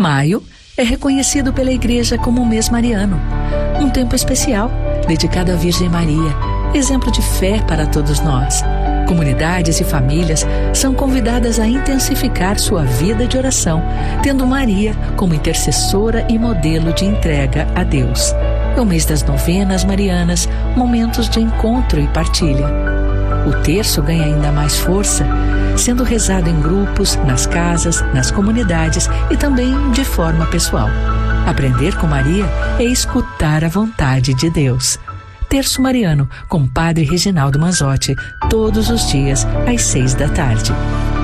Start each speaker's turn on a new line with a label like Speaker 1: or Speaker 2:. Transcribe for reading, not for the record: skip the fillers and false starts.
Speaker 1: Maio é reconhecido pela Igreja como o mês mariano, um tempo especial dedicado à Virgem Maria, exemplo de fé para todos nós. Comunidades e famílias são convidadas a intensificar sua vida de oração, tendo Maria como intercessora e modelo de entrega a Deus. É o mês das novenas marianas, momentos de encontro e partilha. O terço ganha ainda mais força, sendo rezado em grupos, nas casas, nas comunidades e também de forma pessoal. Aprender com Maria é escutar a vontade de Deus. Terço Mariano, com Padre Reginaldo Manzotti, todos os dias às 6 da tarde.